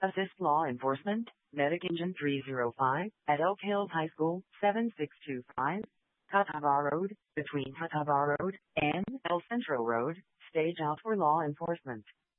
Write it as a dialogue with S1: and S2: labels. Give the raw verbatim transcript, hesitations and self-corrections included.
S1: Assist law enforcement, Medic Engine three oh five, at Oak Hills High School, seven six two five, Catawba Road, between Catawba Road and El Centro Road, stage out for law enforcement.